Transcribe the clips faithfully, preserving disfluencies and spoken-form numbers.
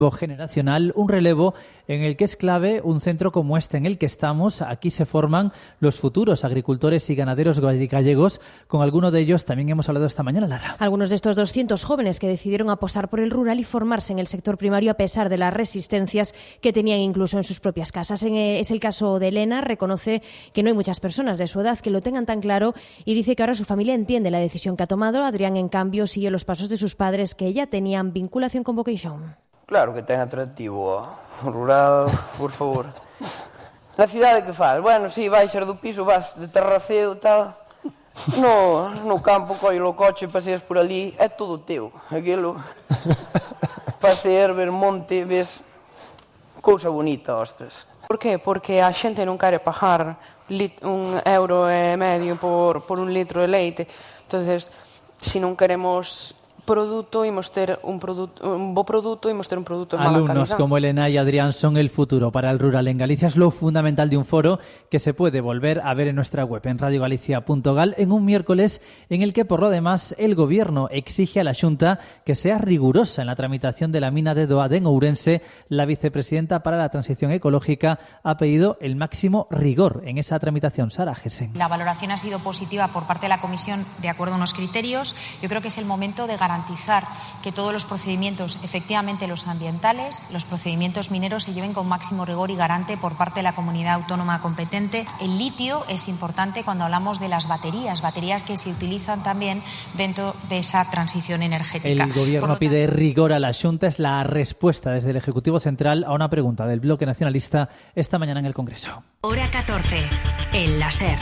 generacional, un relevo en el que es clave un centro como este en el que estamos. Aquí se forman los futuros agricultores y ganaderos gallegos. Con alguno de ellos también hemos hablado esta mañana, Lara. Algunos de estos doscientos jóvenes que decidieron apostar por el rural y formarse en el sector primario a pesar de las resistencias que tenían incluso en sus propias casas. Es el caso de Elena. Reconoce que no hay muchas personas de su edad que lo tengan tan claro y dice que ahora su familia entiende la decisión que ha tomado. Adrián, en cambio, sigue los pasos de sus padres que ya tenían vinculación con Vocation. Claro que ten atractivo o rural, por favor. Na cidade que faz? Bueno, si, vai ser do piso, vas de terraceo e tal. No, no campo, coi o coche, paseas por ali, é todo teu. Aquilo, pasear, ver monte, ves cousa bonita, ostras. Por qué? Porque a xente non quere pagar un euro e medio por, por un litro de leite. Entonces, se non queremos producto, imos ter un, produto, un bo produto, imos ter un produto de mala calidad. Alumnos como Elena y Adrián son el futuro para el rural en Galicia. Es lo fundamental de un foro que se puede volver a ver en nuestra web, en radio galicia punto gal, en un miércoles en el que, por lo demás, el Gobierno exige a la Xunta que sea rigurosa en la tramitación de la mina de Doade en Ourense. La vicepresidenta para la Transición Ecológica ha pedido el máximo rigor en esa tramitación. Sara Gesen. La valoración ha sido positiva por parte de la Comisión de acuerdo a unos criterios. Yo creo que es el momento de garantizar garantizar que todos los procedimientos, efectivamente los ambientales, los procedimientos mineros, se lleven con máximo rigor y garante por parte de la comunidad autónoma competente. El litio es importante cuando hablamos de las baterías, baterías que se utilizan también dentro de esa transición energética. El Gobierno pide rigor a la Xunta. Es la respuesta desde el Ejecutivo Central a una pregunta del Bloque Nacionalista esta mañana en el Congreso. Hora catorce, el láser.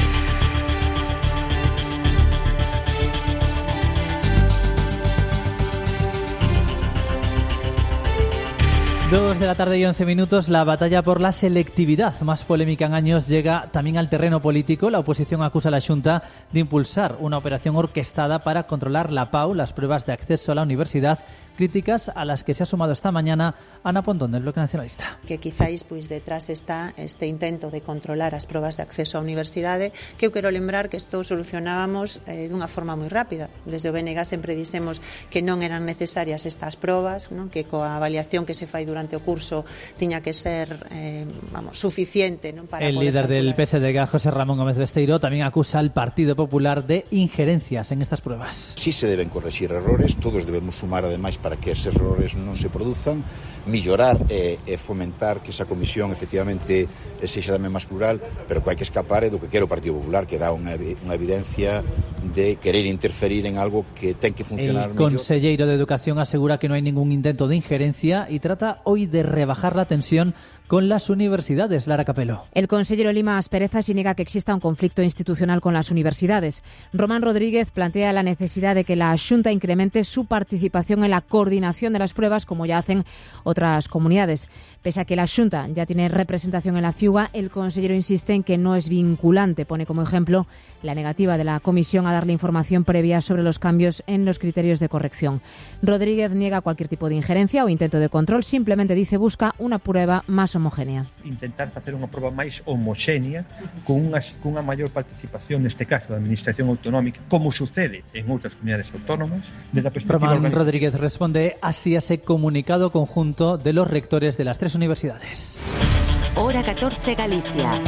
Dos de la tarde y once minutos. La batalla por la selectividad, más polémica en años, llega también al terreno político. La oposición acusa a la Xunta de impulsar una operación orquestada para controlar la P A U, las pruebas de acceso a la universidad, críticas a las que se ha sumado esta mañana Ana Pontón, del Bloque Nacionalista. Que quizáis pois detrás está este intento de controlar as probas de acceso á universidade, que eu quero lembrar que isto solucionábamos eh, dunha forma moi rápida. Desde o B N G sempre dixemos que non eran necesarias estas probas, non? Que coa avaliación que se fai durante o curso tiña que ser eh, vamos, suficiente, ¿no? Para el poder líder calcular. del P S D G, José Ramón Gómez Besteiro, también acusa al Partido Popular de injerencias en estas pruebas. Sí se deben corregir errores, todos debemos sumar ademais para que esos errores non se produzan, mellorar e, e fomentar que esa comisión efectivamente sexa tamén máis plural, pero que hai que escapar é do que quere o Partido Popular, que dá unha, unha evidencia de querer interferir en algo que ten que funcionar. El conselleiro de Educación asegura que no hay ningún intento de injerencia y trata hoy de rebajar la tensión con las universidades. Lara Capelo. El consejero Lima Aspereza sí niega que exista un conflicto institucional con las universidades. Román Rodríguez plantea la necesidad de que la Xunta incremente su participación en la coordinación de las pruebas, como ya hacen otras comunidades. Pese a que la Xunta ya tiene representación en la Ciuga, el consejero insiste en que no es vinculante. Pone como ejemplo la negativa de la Comisión a darle información previa sobre los cambios en los criterios de corrección. Rodríguez niega cualquier tipo de injerencia o intento de control. Simplemente dice busca una prueba más homogénea. Intentar facer unha proba máis homogénea con unha, con unha maior participación, neste caso, da Administración Autonómica, como sucede en outras comunidades autónomas. Desde a perspectiva Román Rodríguez responde así a ese comunicado conjunto de los rectores de las tres universidades. Hora catorce, Galicia.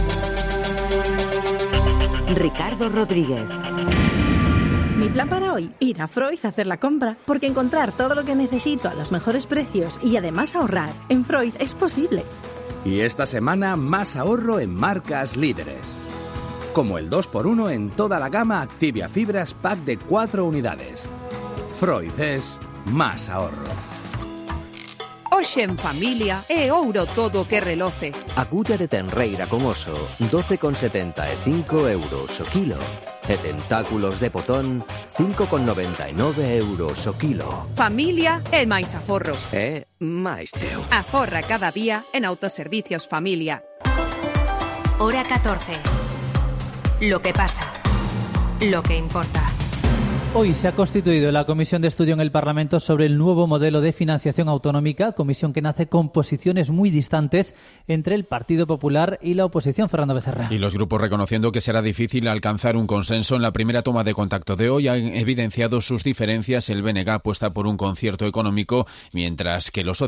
Ricardo Rodríguez. Mi plan para hoy, ir a Freud a hacer la compra, porque encontrar todo lo que necesito a los mejores precios y además ahorrar en Freud es posible. Y esta semana más ahorro en marcas líderes. Como el dos por uno en toda la gama Activia Fibras Pack de cuatro unidades. Freud es más ahorro. Hoxe en familia é ouro todo o que reloce. Agulla de tenreira con oso, doce con setenta e cinco euros o kilo. E tentáculos de potón, cinco con noventa e nove euros o kilo. Familia é máis aforro. É máis teu. Aforra cada día en Autoservicios Familia. Hora catorce. Lo que pasa. Lo que importa. Hoy se ha constituido la Comisión de Estudio en el Parlamento sobre el nuevo modelo de financiación autonómica, comisión que nace con posiciones muy distantes entre el Partido Popular y la oposición. Fernando Becerra. Y los grupos, reconociendo que será difícil alcanzar un consenso en la primera toma de contacto de hoy, han evidenciado sus diferencias. El B N G apuesta por un concierto económico, mientras que los